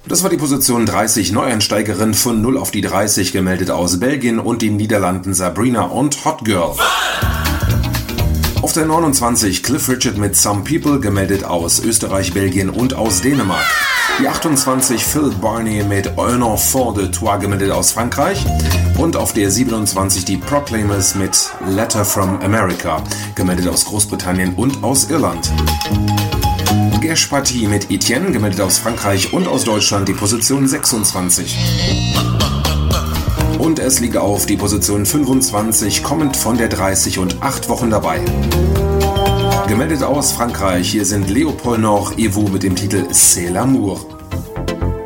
Das war die Position 30, Neueinsteigerin von 0 auf die 30, gemeldet aus Belgien und den Niederlanden Sabrina und Hot Girl. Auf der 29 Cliff Richard mit Some People, gemeldet aus Österreich, Belgien und aus Dänemark. Die 28 Phil Barney mit Un Enfant de Toi, gemeldet aus Frankreich. Und auf der 27 die Proclaimers mit Letter from America, gemeldet aus Großbritannien und aus Irland. Gesh Party mit Etienne, gemeldet aus Frankreich und aus Deutschland, die Position 26. Und es liegt auf die Position 25, kommend von der 30 und 8 Wochen dabei. Gemeldet aus Frankreich, hier sind Léopold Nord et vous mit dem Titel C'est l'amour.